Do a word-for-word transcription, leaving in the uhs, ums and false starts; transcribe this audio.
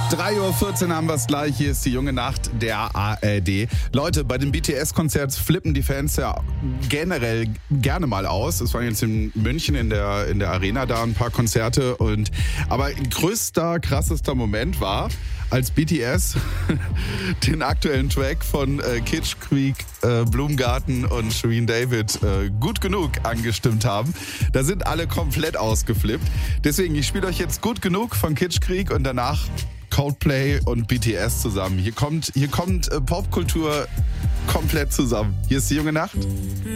drei Uhr vierzehn haben wir es gleich. Hier ist die junge Nacht der A R D. Leute, bei den B T S-Konzerts flippen die Fans ja generell gerne mal aus. Es waren jetzt in München in der, in der Arena da ein paar Konzerte. Und, aber größter, krassester Moment war, als B T S den aktuellen Track von äh, Kitsch Creek, äh, Blumengarten und Shirin David äh, Gut Genug angestimmt haben. Da sind alle komplett ausgeflippt. Deswegen, ich spiele euch jetzt Gut Genug von Kitsch Creek und danach Coldplay und B T S zusammen. Hier kommt, hier kommt äh, Popkultur komplett zusammen. Hier ist die junge Nacht.